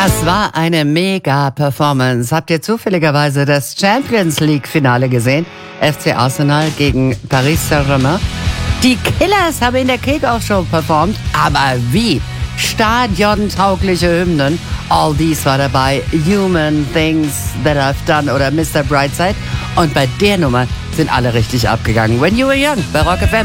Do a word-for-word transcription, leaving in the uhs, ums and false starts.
Das war eine Mega-Performance. Habt ihr zufälligerweise das Champions League-Finale gesehen? F C Arsenal gegen Paris Saint-Germain. Die Killers haben in der Kick-Off-Show performt, aber wie? Stadiontaugliche Hymnen. All These war dabei, Human Things That I've Done oder Mister Brightside. Und bei der Nummer sind alle richtig abgegangen. When You Were Young bei Rock F M.